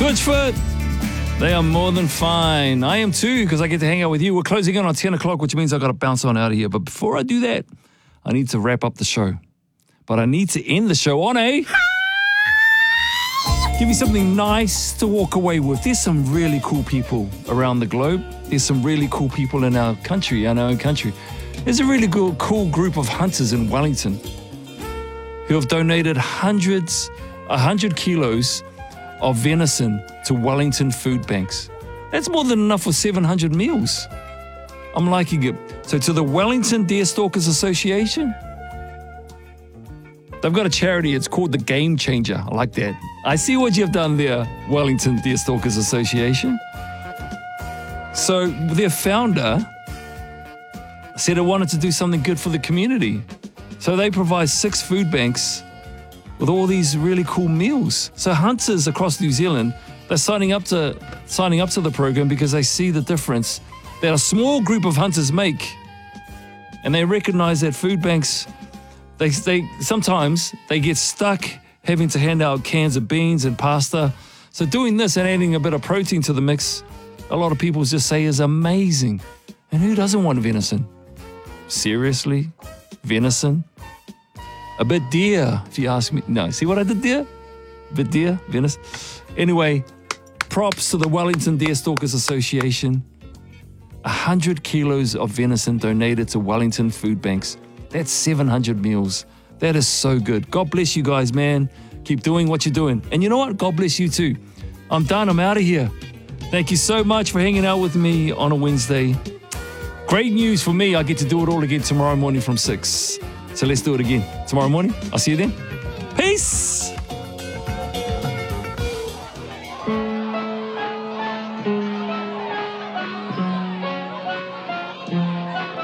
Switchfoot, they are more than fine. I am too, because I get to hang out with you. We're closing in on 10 o'clock, which means I've got to bounce on out of here. But before I do that, I need to wrap up the show. But I need to end the show on a... Give you something nice to walk away with. There's some really cool people around the globe. There's some really cool people in our country, in our own country. There's a really cool group of hunters in Wellington who have donated 100 kilos of venison to Wellington food banks. That's more than enough for 700 meals. I'm liking it. So to the Wellington Deerstalkers Association, they've got a charity. It's called the Game Changer. I like that. I see what you've done there, Wellington Deerstalkers Association. So their founder said it wanted to do something good for the community. So they provide 6 food banks with all these really cool meals. So hunters across New Zealand, they're signing up to the program because they see the difference that a small group of hunters make. And they recognize that food banks, they sometimes they get stuck having to hand out cans of beans and pasta. So doing this and adding a bit of protein to the mix, a lot of people just say is amazing. And who doesn't want venison? Seriously? Venison? A bit dear, if you ask me. No, see what I did there? A bit dear, venison. Anyway, props to the Wellington Deerstalkers Association. 100 kilos of venison donated to Wellington food banks. That's 700 meals. That is so good. God bless you guys, man. Keep doing what you're doing. And you know what? God bless you too. I'm done. I'm out of here. Thank you so much for hanging out with me on a Wednesday. Great news for me. I get to do it all again tomorrow morning from 6. So let's do it again tomorrow morning. I'll see you then. Peace.